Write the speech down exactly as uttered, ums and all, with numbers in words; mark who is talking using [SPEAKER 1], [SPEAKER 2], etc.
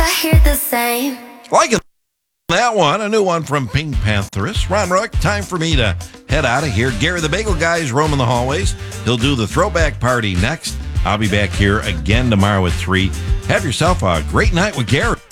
[SPEAKER 1] I hear the same.
[SPEAKER 2] Like that one, a new one from Pink Pantheress. Ron Rook, time for me to head out of here. Gary the Bagel Guy's roaming the hallways. He'll do the throwback party next. I'll be back here again tomorrow at three. Have yourself a great night with Gary.